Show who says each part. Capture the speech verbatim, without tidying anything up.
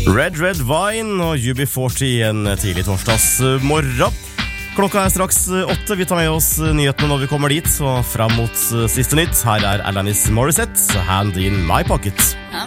Speaker 1: Red Red Wine og U B forty en tidlig torsdagsmorgen. Klokka er straks åtte. Vi tar med oss nyhetene når vi kommer dit, og fram mot siste nytt. Her er Alanis Morissette, Hand in my pocket.